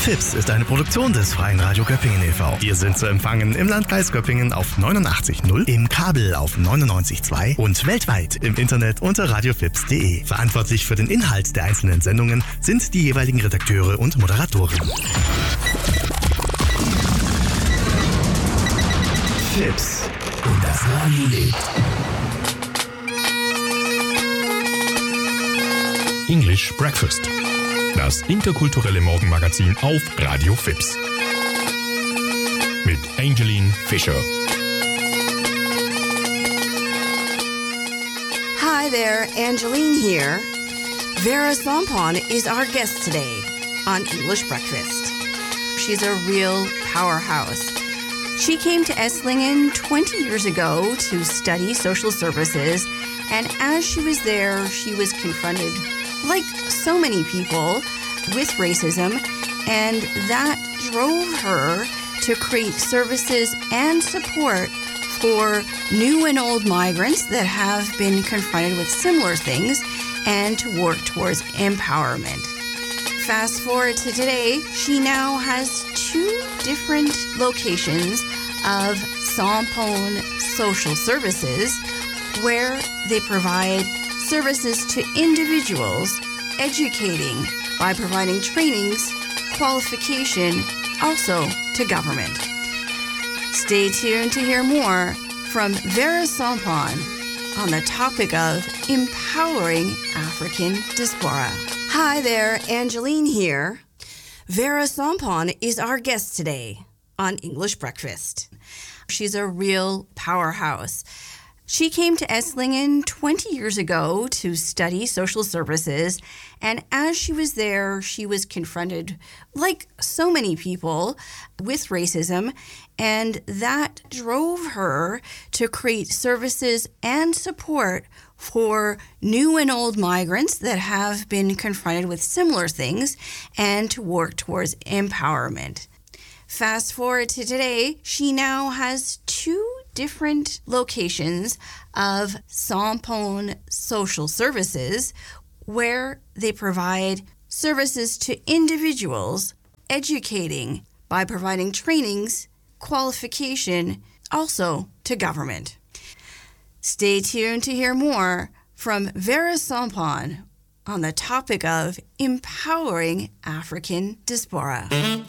FIPS ist eine Produktion des Freien Radio Göppingen e.V. Wir sind zu empfangen im Landkreis Göppingen auf 89.0, im Kabel auf 99.2 und weltweit im Internet unter radiofips.de. Verantwortlich für den Inhalt der einzelnen Sendungen sind die jeweiligen Redakteure und Moderatoren. FIPS und das Radio lebt. English Breakfast. Das interkulturelle Morgenmagazin auf Radio FIPS. Mit Angeline Fischer. Hi there, Angeline here. Vera Sompon is our guest today on English Breakfast. She's a real powerhouse. She came to Esslingen 20 years ago to study social services, and as she was there, she was confronted, like so many people, with racism, and that drove her to create services and support for new and old migrants that have been confronted with similar things and to work towards empowerment. Fast forward to today, she now has 2 different locations of Sompon Social Services where they provide services to individuals, educating by providing trainings, qualification, also to government. Stay tuned to hear more from Vera Sompon on the topic of empowering African diaspora. Hi there, Angeline here. Vera Sompon is our guest today on English Breakfast. She's a real powerhouse. She came to Esslingen 20 years ago to study social services, and as she was there, she was confronted, like so many people, with racism, and that drove her to create services and support for new and old migrants that have been confronted with similar things and to work towards empowerment. Fast forward to today, she now has 2 different locations of Sompon Social Services where they provide services to individuals, educating by providing trainings, qualification, also to government. Stay tuned to hear more from Vera Sompon on the topic of empowering African diaspora.